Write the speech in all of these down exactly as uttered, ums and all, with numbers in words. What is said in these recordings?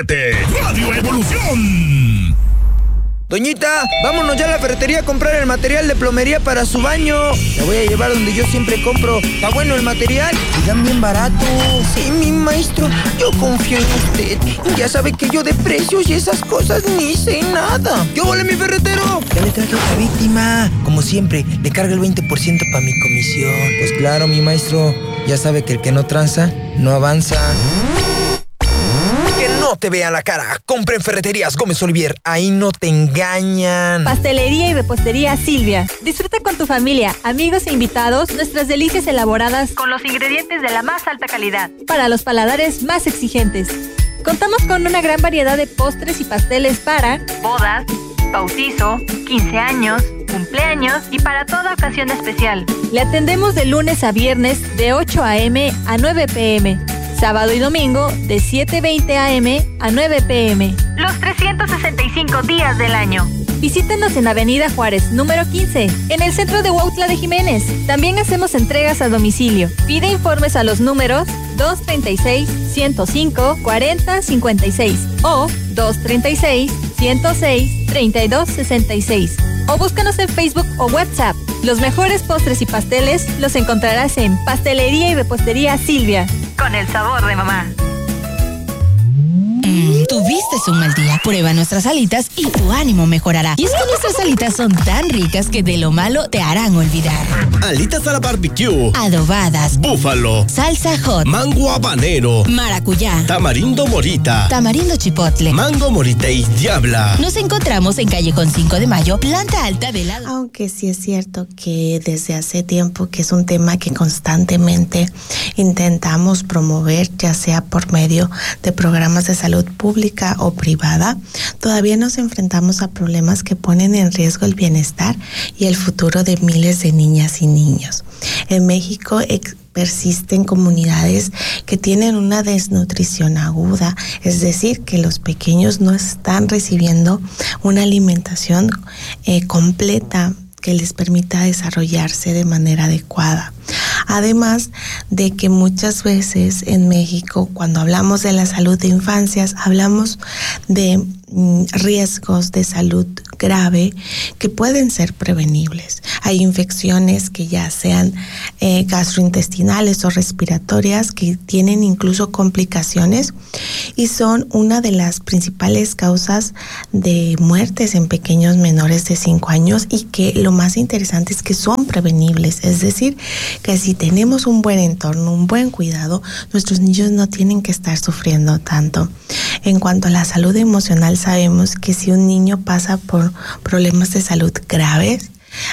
siete, Radio Evolución. Doñita, vámonos ya a la ferretería a comprar el material de plomería para su baño. La voy a llevar donde yo siempre compro. Está bueno el material y dan bien barato. Sí, mi maestro, yo confío en usted. Ya sabe que yo de precios y esas cosas ni sé nada. ¡Yo volé mi ferretero! Ya le traje otra víctima. Como siempre, le cargo el veinte por ciento para mi comisión. Pues claro, mi maestro, ya sabe que el que no tranza, no avanza. No te vean la cara. Compren Ferreterías Gómez Olivier. Ahí no te engañan. Pastelería y repostería Silvia. Disfruta con tu familia, amigos e invitados nuestras delicias elaboradas con los ingredientes de la más alta calidad para los paladares más exigentes. Contamos con una gran variedad de postres y pasteles para bodas, bautizo, quince años, cumpleaños y para toda ocasión especial. Le atendemos de lunes a viernes de ocho a.m. a nueve p.m. Sábado y domingo de siete veinte a.m. a nueve p.m. Los trescientos sesenta y cinco días del año. Visítenos en Avenida Juárez, número quince, en el centro de Huautla de Jiménez. También hacemos entregas a domicilio. Pide informes a los números dos treinta y seis, ciento cinco, cuarenta, cincuenta y seis o dos treinta y seis, ciento seis, treinta y dos, sesenta y seis. O búscanos en Facebook o WhatsApp. Los mejores postres y pasteles los encontrarás en Pastelería y Repostería Silvia. Con el sabor de mamá. Mm, tuviste un mal día. Prueba nuestras alitas y tu ánimo mejorará. Y es que nuestras alitas son tan ricas que de lo malo te harán olvidar. Alitas a la barbecue, adobadas, búfalo, salsa hot, mango habanero, maracuyá, tamarindo morita, tamarindo chipotle, mango morita y diabla. Nos encontramos en Callejón cinco de Mayo, planta alta del lado. Aunque sí es cierto que desde hace tiempo que es un tema que constantemente intentamos promover, ya sea por medio de programas de salud pública o privada, todavía nos enfrentamos a problemas que ponen en riesgo el bienestar y el futuro de miles de niñas y niños. En México ex- persisten comunidades que tienen una desnutrición aguda, es decir, que los pequeños no están recibiendo una alimentación eh, completa que les permita desarrollarse de manera adecuada. Además de que muchas veces en México, cuando hablamos de la salud de infancias, hablamos de mm, riesgos de salud grave que pueden ser prevenibles. Hay infecciones que ya sean eh, gastrointestinales o respiratorias que tienen incluso complicaciones y son una de las principales causas de muertes en pequeños menores de cinco años y que lo más interesante es que son prevenibles, es decir, que si tenemos un buen entorno, un buen cuidado, nuestros niños no tienen que estar sufriendo tanto. En cuanto a la salud emocional, sabemos que si un niño pasa por problemas de salud graves,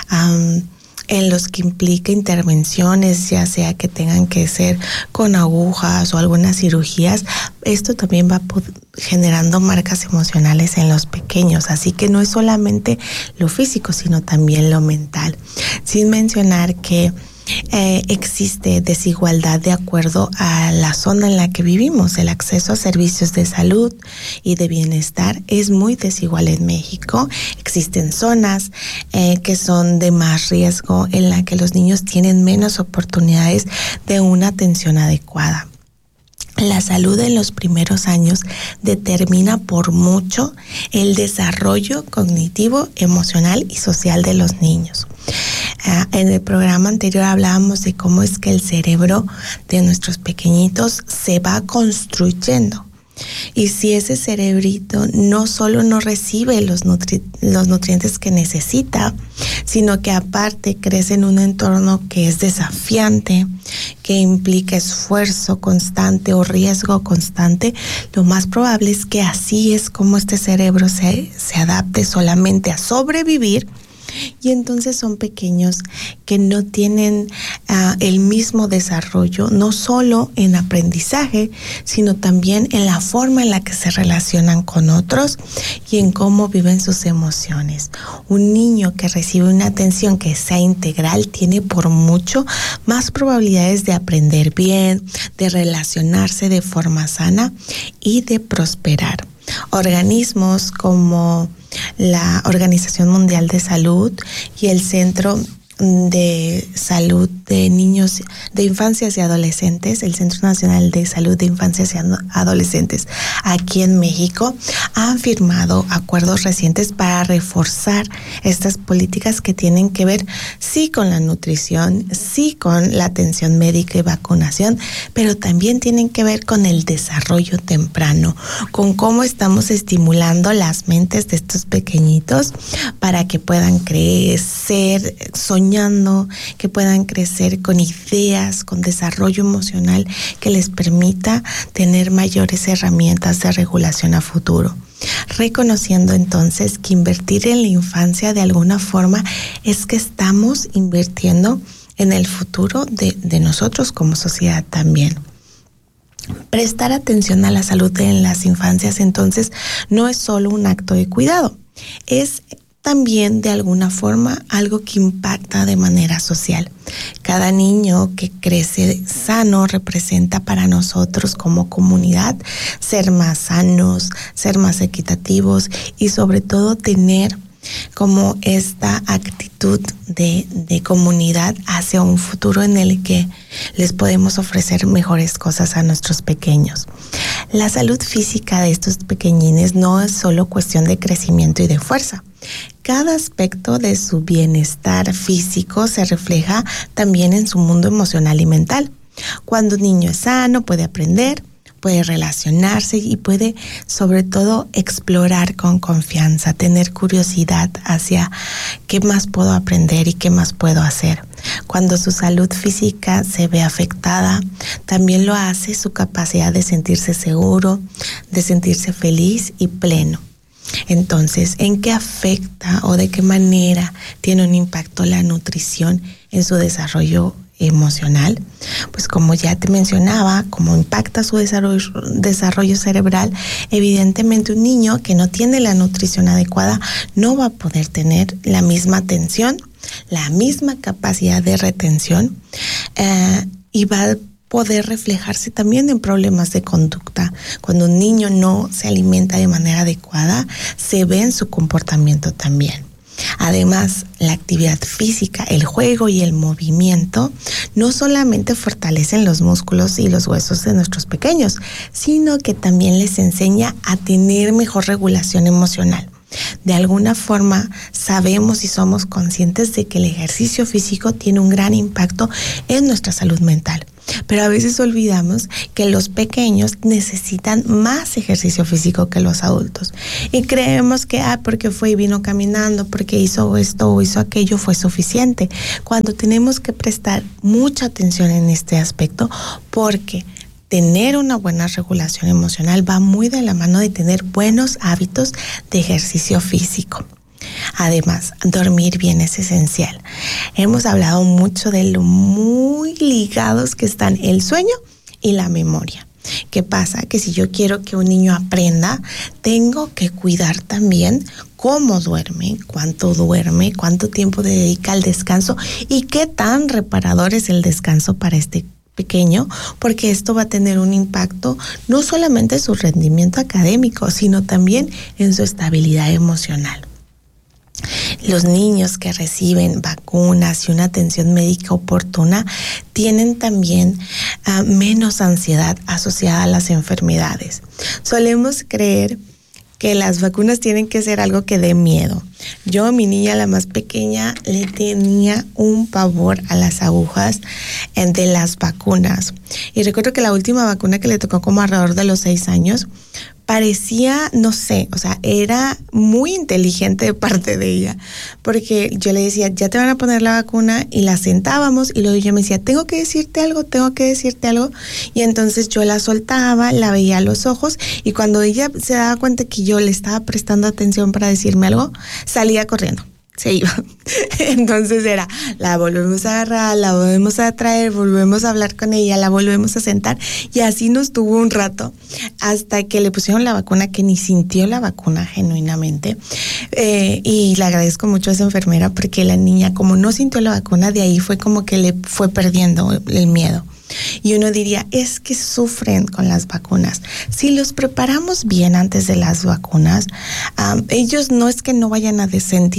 um, en los que implica intervenciones, ya sea que tengan que ser con agujas o algunas cirugías, esto también va generando marcas emocionales en los pequeños, así que no es solamente lo físico, sino también lo mental. Sin mencionar que Eh, existe desigualdad de acuerdo a la zona en la que vivimos. El acceso a servicios de salud y de bienestar es muy desigual en México. Existen zonas eh, que son de más riesgo, en la que los niños tienen menos oportunidades de una atención adecuada. La salud en los primeros años determina por mucho el desarrollo cognitivo, emocional y social de los niños. Uh, en el programa anterior hablábamos de cómo es que el cerebro de nuestros pequeñitos se va construyendo. Y si ese cerebrito no solo no recibe los, nutri- los nutrientes que necesita, sino que aparte crece en un entorno que es desafiante, que implica esfuerzo constante o riesgo constante, lo más probable es que así es como este cerebro se, se adapte solamente a sobrevivir. Y entonces son pequeños que no tienen uh, el mismo desarrollo, no solo en aprendizaje, sino también en la forma en la que se relacionan con otros y en cómo viven sus emociones. Un niño que recibe una atención que sea integral tiene por mucho más probabilidades de aprender bien, de relacionarse de forma sana y de prosperar. Organismos como la Organización Mundial de Salud y el Centro de Salud de Niños, de Infancias y Adolescentes, el Centro Nacional de Salud de Infancias y Adolescentes aquí en México, han firmado acuerdos recientes para reforzar estas políticas que tienen que ver sí con la nutrición, sí con la atención médica y vacunación, pero también tienen que ver con el desarrollo temprano, con cómo estamos estimulando las mentes de estos pequeñitos para que puedan crecer soñando, que puedan crecer con ideas, con desarrollo emocional que les permita tener mayores herramientas de regulación a futuro. Reconociendo entonces que invertir en la infancia de alguna forma es que estamos invirtiendo en el futuro de, de nosotros como sociedad también. Prestar atención a la salud en las infancias entonces no es solo un acto de cuidado, es también de alguna forma algo que impacta de manera social. Cada niño que crece sano representa para nosotros como comunidad ser más sanos, ser más equitativos y sobre todo tener como esta actitud de, de comunidad hacia un futuro en el que les podemos ofrecer mejores cosas a nuestros pequeños. La salud física de estos pequeñines no es solo cuestión de crecimiento y de fuerza. Cada aspecto de su bienestar físico se refleja también en su mundo emocional y mental. Cuando un niño es sano, puede aprender, puede relacionarse y puede sobre todo explorar con confianza, tener curiosidad hacia qué más puedo aprender y qué más puedo hacer. Cuando su salud física se ve afectada, también lo hace su capacidad de sentirse seguro, de sentirse feliz y pleno. Entonces, ¿en qué afecta o de qué manera tiene un impacto la nutrición en su desarrollo emocional? Pues como ya te mencionaba, como impacta su desarrollo, desarrollo cerebral, evidentemente un niño que no tiene la nutrición adecuada no va a poder tener la misma atención, la misma capacidad de retención eh, y va a poder reflejarse también en problemas de conducta. Cuando un niño no se alimenta de manera adecuada, se ve en su comportamiento también. Además, la actividad física, el juego y el movimiento no solamente fortalecen los músculos y los huesos de nuestros pequeños, sino que también les enseña a tener mejor regulación emocional. De alguna forma sabemos y somos conscientes de que el ejercicio físico tiene un gran impacto en nuestra salud mental. Pero a veces olvidamos que los pequeños necesitan más ejercicio físico que los adultos. Y creemos que, ah, porque fue y vino caminando, porque hizo esto o hizo aquello, fue suficiente. Cuando tenemos que prestar mucha atención en este aspecto, porque tener una buena regulación emocional va muy de la mano de tener buenos hábitos de ejercicio físico. Además, dormir bien es esencial. Hemos hablado mucho de lo muy ligados que están el sueño y la memoria. ¿Qué pasa? Que si yo quiero que un niño aprenda, tengo que cuidar también cómo duerme, cuánto duerme, cuánto tiempo dedica al descanso y qué tan reparador es el descanso para este pequeño, porque esto va a tener un impacto no solamente en su rendimiento académico, sino también en su estabilidad emocional. Los niños que reciben vacunas y una atención médica oportuna tienen también uh, menos ansiedad asociada a las enfermedades. Solemos creer que las vacunas tienen que ser algo que dé miedo. Yo a mi niña, la más pequeña, le tenía un pavor a las agujas de las vacunas. Y recuerdo que la última vacuna que le tocó como alrededor de los seis años, parecía, no sé, o sea, era muy inteligente de parte de ella, porque yo le decía, ya te van a poner la vacuna, y la sentábamos, y luego yo me decía, tengo que decirte algo, tengo que decirte algo, y entonces yo la soltaba, la veía a los ojos, y cuando ella se daba cuenta que yo le estaba prestando atención para decirme algo, salía corriendo. Se iba. Entonces era, la volvemos a agarrar, la volvemos a traer, volvemos a hablar con ella, la volvemos a sentar, y así nos tuvo un rato hasta que le pusieron la vacuna, que ni sintió la vacuna genuinamente. Eh, y le agradezco mucho a esa enfermera, porque la niña, como no sintió la vacuna, de ahí fue como que le fue perdiendo el miedo. Y uno diría, es que sufren con las vacunas. Si los preparamos bien antes de las vacunas, um, ellos no es que no vayan a sentir dolor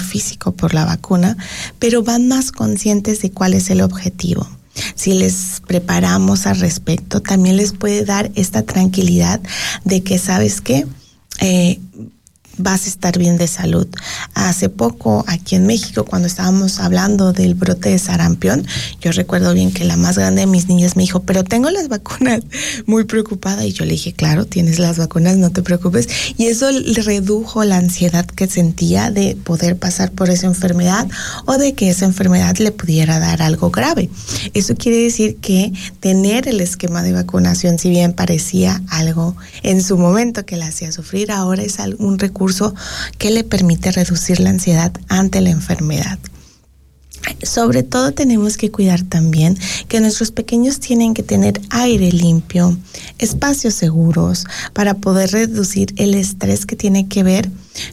físico por la vacuna, pero van más conscientes de cuál es el objetivo. Si les preparamos al respecto, también les puede dar esta tranquilidad de que, ¿sabes qué? Eh, vas a estar bien de salud. Hace poco, aquí en México, cuando estábamos hablando del brote de sarampión, yo recuerdo bien que la más grande de mis niñas me dijo, pero tengo las vacunas, muy preocupada, y yo le dije, claro, tienes las vacunas, no te preocupes, y eso le redujo la ansiedad que sentía de poder pasar por esa enfermedad o de que esa enfermedad le pudiera dar algo grave. Eso quiere decir que tener el esquema de vacunación, si bien parecía algo en su momento que la hacía sufrir, ahora es un recurso que le permite reducir la ansiedad ante la enfermedad. Sobre todo tenemos que cuidar también que nuestros pequeños tienen que tener aire limpio, espacios seguros para poder reducir el estrés que tiene que ver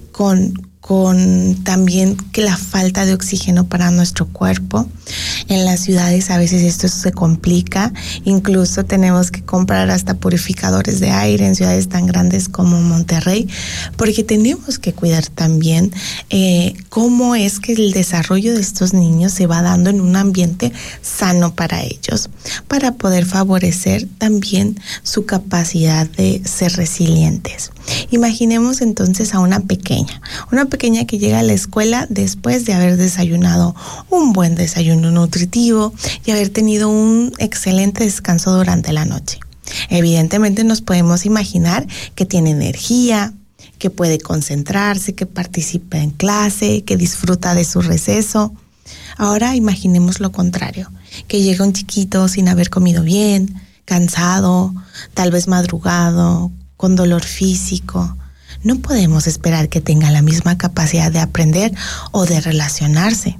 con con también que la falta de oxígeno para nuestro cuerpo. En las ciudades a veces esto se complica, incluso tenemos que comprar hasta purificadores de aire en ciudades tan grandes como Monterrey, porque tenemos que cuidar también eh, cómo es que el desarrollo de estos niños se va dando en un ambiente sano para ellos, para poder favorecer también su capacidad de ser resilientes. Imaginemos entonces a una pequeña, una pequeña que llega a la escuela después de haber desayunado un buen desayuno nutritivo y haber tenido un excelente descanso durante la noche. Evidentemente nos podemos imaginar que tiene energía, que puede concentrarse, que participa en clase, que disfruta de su receso. Ahora imaginemos lo contrario, que llega un chiquito sin haber comido bien, cansado, tal vez madrugado, con dolor físico. No podemos esperar que tenga la misma capacidad de aprender o de relacionarse.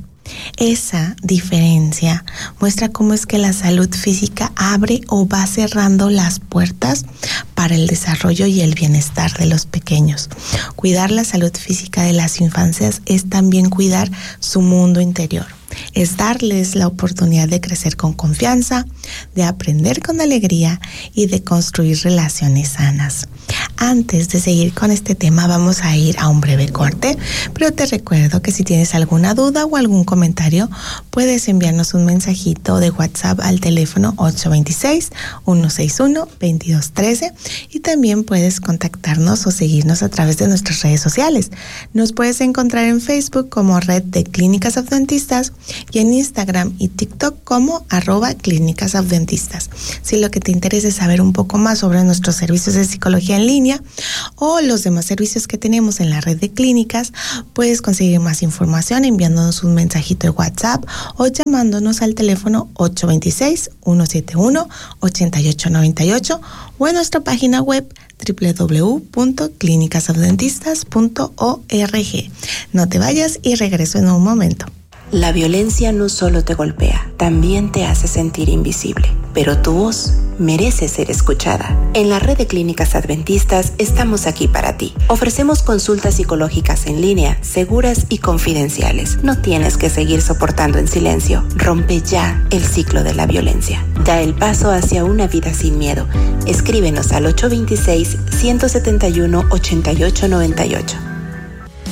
Esa diferencia muestra cómo es que la salud física abre o va cerrando las puertas para el desarrollo y el bienestar de los pequeños. Cuidar la salud física de las infancias es también cuidar su mundo interior. Es darles la oportunidad de crecer con confianza, de aprender con alegría y de construir relaciones sanas. Antes de seguir con este tema, vamos a ir a un breve corte, pero te recuerdo que si tienes alguna duda o algún comentario, puedes enviarnos un mensajito de WhatsApp al teléfono ocho dos seis, uno seis uno, dos dos uno tres y también puedes contactarnos o seguirnos a través de nuestras redes sociales. Nos puedes encontrar en Facebook como Red de Clínicas Adventistas y en Instagram y TikTok como arroba Clínicas Adventistas. Si lo que te interesa es saber un poco más sobre nuestros servicios de psicología en línea o los demás servicios que tenemos en la red de clínicas, puedes conseguir más información enviándonos un mensajito de WhatsApp o llamándonos al teléfono ocho dos seis, uno siete uno, ocho ocho nueve ocho o en nuestra página web doble u doble u doble u punto clínicas adventistas punto org. No te vayas y regreso en un momento. La violencia no solo te golpea, también te hace sentir invisible, pero tu voz merece ser escuchada. En la red de Clínicas Adventistas estamos aquí para ti. Ofrecemos consultas psicológicas en línea, seguras y confidenciales. No tienes que seguir soportando en silencio. Rompe ya el ciclo de la violencia. Da el paso hacia una vida sin miedo. Escríbenos al ocho dos seis, uno siete uno, ocho ocho nueve ocho.